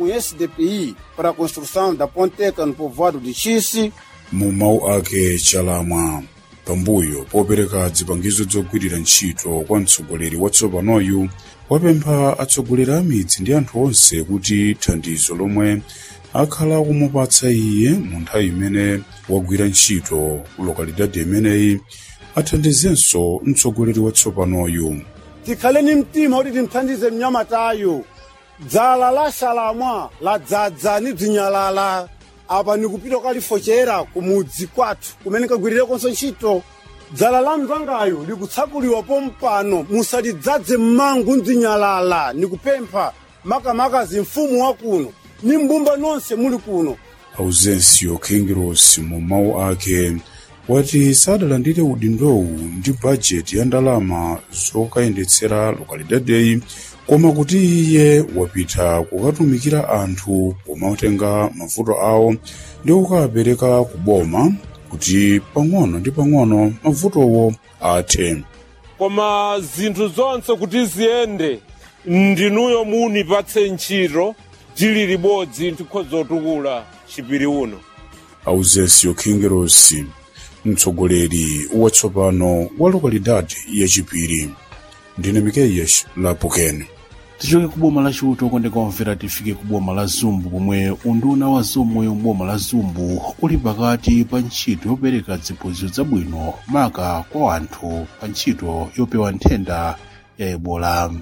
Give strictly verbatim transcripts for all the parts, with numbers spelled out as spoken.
S D P I para a construção da ponteca no povoado de Chisi. Mu mawu ake Chalamwa pambuyo popereka zipangizo zogwirira ntchito kwa mtsogoleri watsopanoyu wapempha atsogoleri a midzi ndi anthu onse kuti thandizo lomwe akhala kumupatsa iye mu nthawi imene wagwira ntchito lokalidade imeneyi athandizenso mtsogoleri watsopanoyu. Tikhale ni mtima kuti timthandize mnyamatayo. Dzala la Chalamwa la dzadza ni dzinyalala apa nikupita kalifochera kumudzi kwathu kumene kagwirirekonso ntchito. Dzala la mzangayo likutsakuliwa pompano musalidzadze mmangu mdzinyalala nikupempha makamaka zimfumu wakuno ni mbumba nonse muli kuno. Ausensio Kingiros mu mawu ake wati sadalandire udindowu ndi bajeti ya ndalama zokayendetsera lokalidadeyi koma kuti iye wapita kukatumikira anthu pomatenga mavuto awo ndi kukapereka kuboma kuti pang'ono ndi pang'ono mavutowo athe. Koma zinthu zonse kuti ziyende ndinuyo munipatse ntchito tili libodzi tikhozotukula chipiri uno. Ausensio Kingiros mtsogoleri watsopano wa lokalidade ya Chipiri. Ndine Mikeias Lapukene. Tichoke kuboma la Chiuta okondeka omvera tifike kuboma la Zumbu pomwe unduna wa zaumoyo m'boma la Zumbu uli pakati pa ntchito yopereka ziphunzitso zabwino maka kwa anthu pa ntchito yopewa nthenda ya Ebola.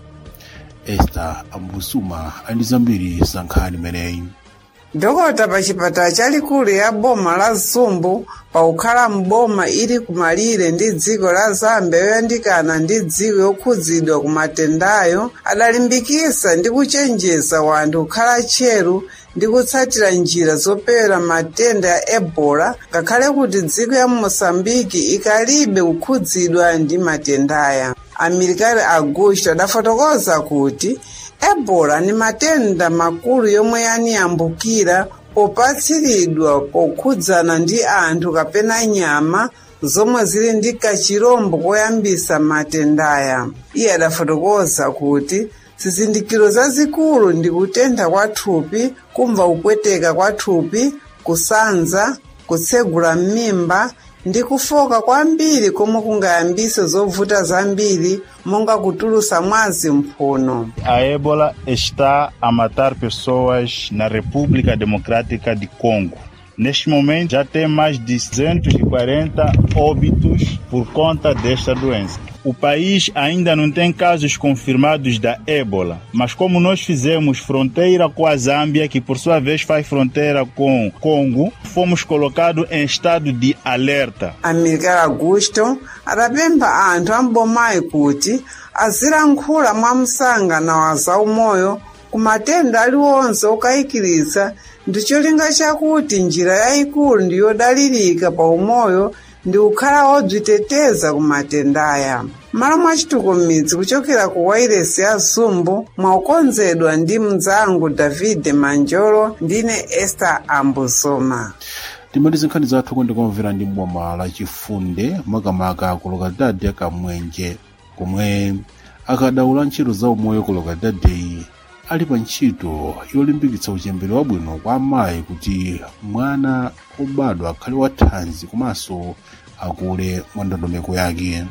Esther Ambusuma ali zambiri za nkhani imeneyi. Dokota pa chipatala chalikulu ya boma la Zumbu paukhala mboma ili kumalire ndi dziko la Zambia yoyandikana ndi dziko yokhudzidwa kumatendayo adalimbikisa ndi kuchenjeza wanthu kukhala tcheru ndi kutsatira njira zopewera matenda ya Ebola ngakhale kuti dziko ya Mosambiki ikalibe kukhudzidwa ndi matendaya. Amerikali Augusto adafotokoza kuti Ebola ni matenda makulu yomwe yaniyambukira popatsiridwa pokhudzana ndi anthu kapena nyama zomwe zili ndi kachirombo koyambisa matendaya. Iye adafotokoza kuti zizindikiro zazikulu ndi kutentha kwa thupi, kumva kupweteka kwa thupi, kusanza, kutsegula m'mimba ndi kufoka kwambiri komwe kungayambise zovuta zambiri monga kutulusa mwazi mphuno. A Ebola está a matar pessoas na República Democrática de Congo. Neste momento já tem mais de duzentos e quarenta óbitos por conta desta doença. O país ainda não tem casos confirmados da Ebola, mas como nós fizemos fronteira com a Zâmbia, que por sua vez faz fronteira com Congo, fomos colocados em estado de alerta. Amerikali Augusto adapempha anthu ambomayi kuti azilankhula mwamsanga na wazaumoyo kumatenda aliwonse okayikiritsa ndi cholinga chakuti njira yayikulu ndi yodalirika pa umoyo ndi kukhala odziteteza kumatendaya. Malo mwa chitukumidzi kuchokera ku wailesi ya Zumbu mwaukonzedwa ndi mnzangu David Manjolo, ndine Esther Ambusoma. Timalize nkhani zathu okondeka omvera ndi boma la Chifunde makamaka ku lokalidade ya Kamwenje komwe akadaula ntchito za umoyo ku lokalidade ali pa ntchito yolimbikitsa uchembere wabwino kwa amayi kuti mwana obadwa akhale wathanzi komanso akule mwa ndondomeko yake.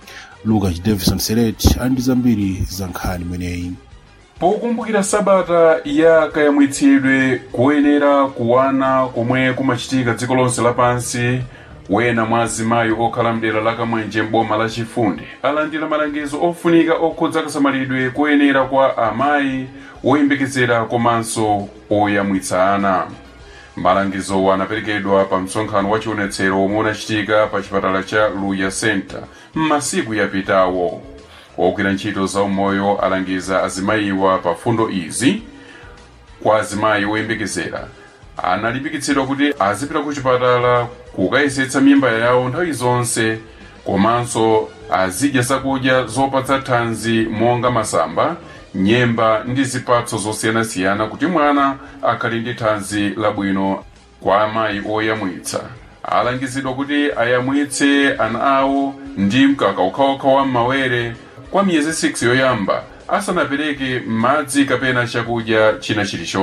Lucas Davison Seret ali ndi zambiri za nkhani imeneyi. Pokumbukira sabata ya kayamwitsidwe kuyenera kuwana komwe kumachitika dziko lonse lapansi, wena mwa azimayi okhala mdera la Kamwenje m'boma la Chifunde alandira malangizo ofunika okhudza kasamalidwe kuyenera kwa amayi oyembekezera komanso oyamwitsa ana. Malangizo anaperekedwa pa msonkhano wa chionetsero omwe unachitika pa chipatala cha Luya Center m'masiku yapitawo. Ogwira ntchito za umoyo alangiza azimayiwa pa fundo izi. Kwa azimayi oyembekezera analimbikitsidwa kuti azipita ku chipatala kukayesetsa mimba yawo nthawi zonse komanso azidya zakudya zopatsa thanzi monga masamba, nyemba ndi zipatso zosiyanasiyana kuti mwana akhale ndi thanzi labwino. Kwa amayi oyamwitsa alangizidwa kuti ayamwitse ana awo ndi mkaka okhaokha wa m'mawere kwa miyezi six yoyamba asanapereke madzi kapena chakudya china chilichonse.